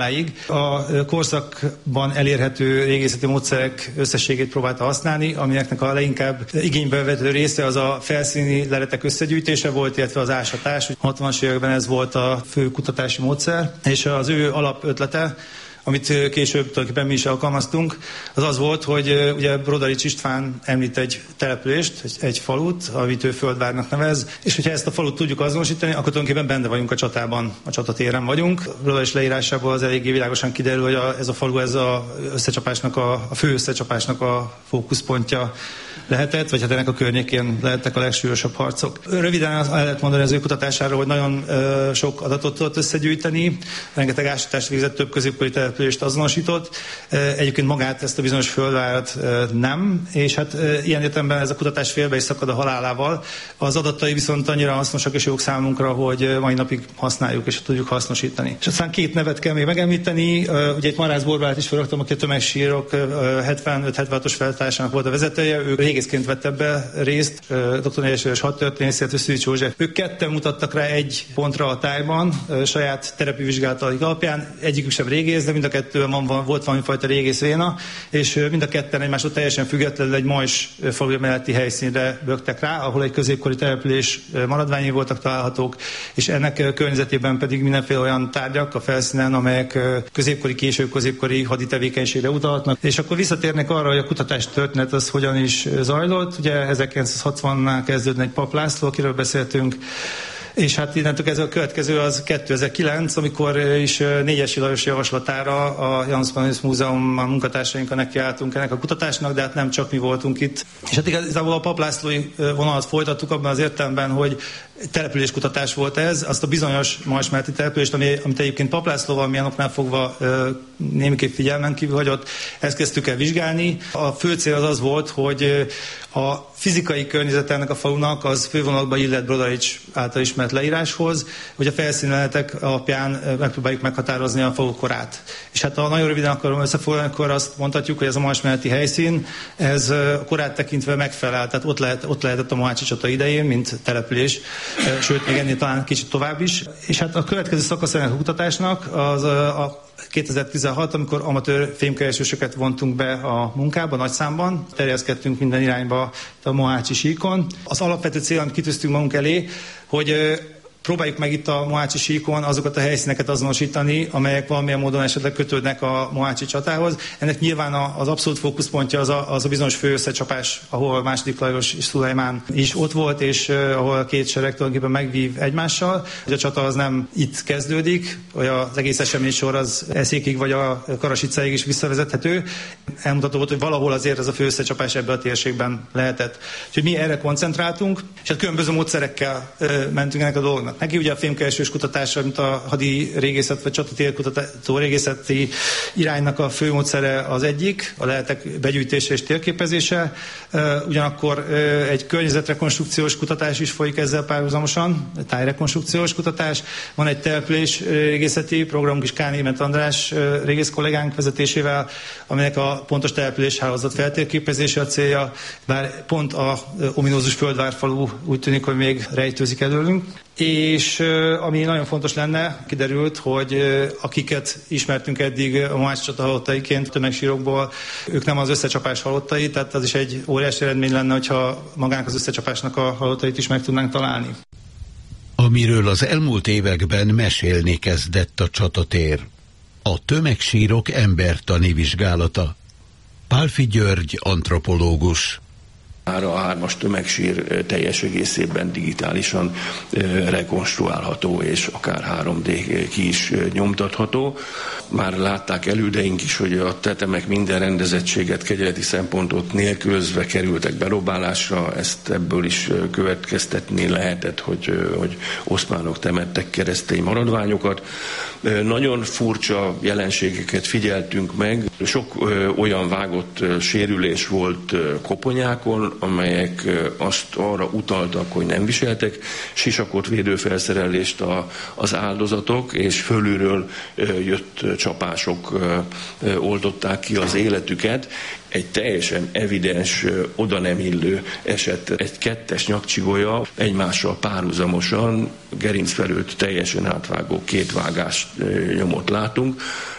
A korszakban elérhető régészeti módszerek összességét próbálta használni, aminek a leginkább igénybe vető része az a felszíni leletek összegyűjtése volt, illetve az ásatás. 60-as években ez volt a fő kutatási módszer, és az ő alapötlete, amit később tulajdonképpen mi is alkalmaztunk, az az volt, hogy ugye Brodarics István említ egy települést, egy falut, amit ő Földvárnak nevez, és hogyha ezt a falut tudjuk azonosítani, akkor tulajdonképpen benne vagyunk a csatában, a csatatéren vagyunk. Brodarics leírásából az eléggé világosan kiderül, hogy ez a falu, ez a fő összecsapásnak a fókuszpontja lehetett, vagy hát ennek a környékén lehettek a legsúlyosabb harcok. Röviden el lehet mondani az ő kutatásáról, hogy nagyon sok adatot tudott összegyűjteni, rengeteg ásatást végzett, több középkori települést azonosított. Egyébként magát, ezt a bizonyos Földvárat nem, és hát ilyen értelemben ez a kutatás félbe is szakad a halálával. Az adatai viszont annyira hasznosak és jók számunkra, hogy mai napig használjuk és tudjuk hasznosítani. És aztán két nevet kell még megemlíteni. Ugye egy Marász Borbálát is felraktam, aki a tömegsírok 75-76-os feltárásának volt a vezetője. Ő régészként vett ebbe részt, dr. Negyes hadtörténész, illetve Szűcs József. Ők ketten mutattak rá egy pontra a tájban, saját terepi vizsgálataik alapján. Egyikük sem régész, de mind a kettőben volt valamifajta régész véna, és mind a ketten egymástól teljesen függetlenül egy Majs falu melletti helyszínre böktek rá, ahol egy középkori település maradványai voltak találhatók, és ennek környezetében pedig mindenféle olyan tárgyak a felszínen, amelyek késő középkori haditevékenységre utalhatnak. És akkor visszatérnek arra, hogy a kutatás történet az hogyan is zajlott. Ugye 1960-nál kezdődne egy Pap László, akiről beszéltünk, és hát innentől ez a következő az 2009, amikor is Négyesi Lajos javaslatára a Janus Pannonius Múzeum munkatársainkkal nekiálltunk ennek a kutatásnak, de hát nem csak mi voltunk itt. És hát igazából a Pap Lászlói vonalat folytattuk abban az értelemben, hogy településkutatás volt ez, azt a bizonyos Majsmelti települést, amit egyébként Pap Lászlóval milyen oknál fogva némiképp figyelmen kívül hagyott, ezt kezdtük el vizsgálni. A fő cél az volt, hogy a fizikai környezet ennek a falunak az fővonalakban illet Brodarics által ismert leíráshoz, hogy a felszínletek alapján megpróbáljuk meghatározni a falu korát. És hát ha nagyon röviden akarom összefoglalni, akkor azt mondhatjuk, hogy ez a Majsmelti helyszín, ez a korát tekintve megfelel, tehát ott lehetett a Mohácsi csata idején, mint település, sőt, még ennél talán kicsit tovább is. És hát a következő szakasz ennek a kutatásnak az a 2016, amikor amatőr fémkeresősöket vontunk be a munkába nagy számban, terjeszkedtünk minden irányba a Mohácsi síkon. Az alapvető cél, amit kitűztünk magunk elé, hogy próbáljuk meg itt a Mohácsi síkon azokat a helyszíneket azonosítani, amelyek valamilyen módon esetleg kötődnek a Mohácsi csatához. Ennek nyilván az abszolút fókuszpontja az a bizonyos fő összecsapás, ahol II. Lajos és Szulajmán is ott volt, és ahol a két sereg tulajdonképpen megvív egymással. A csata az nem itt kezdődik, vagy az egész eseménysor az Eszékig vagy a Karasicáig is visszavezethető. Elmutató volt, hogy valahol azért ez a fő összecsapás ebben a térségben lehetett. Úgyhogy mi erre koncentráltunk, és hát különböző módszerekkel mentünk ennek a dolognak. Neki ugye a fémkeresős kutatásra, mint a hadi régészet vagy csatatérkutató régészeti iránynak a fő módszere az egyik, a leletek begyűjtése és térképezése. Ugyanakkor egy környezetrekonstrukciós kutatás is folyik ezzel párhuzamosan, tájrekonstrukciós kutatás. Van egy település régészeti programunk is, K. Németh András régész kollégánk vezetésével, aminek a pontos településhálózat feltérképezése a célja, bár pont a ominózus Földvárfalu úgy tűnik, hogy még rejtőzik előlünk. És ami nagyon fontos lenne, kiderült, hogy akiket ismertünk eddig a Mohácsi csata halottaiként tömegsírokból, ők nem az összecsapás halottai, tehát az is egy óriási eredmény lenne, hogyha magának az összecsapásnak a halottait is meg tudnánk találni. Amiről az elmúlt években mesélni kezdett a csatatér. A tömegsírok embertani vizsgálata. Pálffy György antropológus. Már a 3-as tömegsír teljes egészében digitálisan rekonstruálható, és akár 3D ki is nyomtatható. Már látták elődeink is, hogy a tetemek minden rendezettséget, kegyeleti szempontot nélkülözve kerültek berobálásra, ezt ebből is következtetni lehetett, hogy oszmánok temettek keresztény maradványokat. Nagyon furcsa jelenségeket figyeltünk meg. Sok olyan vágott sérülés volt koponyákon, amelyek azt arra utaltak, hogy nem viseltek sisakot, védőfelszerelést az áldozatok, és fölülről jött csapások oldották ki az életüket. Egy teljesen evidens, oda nem illő eset. Egy kettes nyakcsigolya egymással párhuzamosan gerincfelőtt teljesen átvágó két vágást nyomot látunk.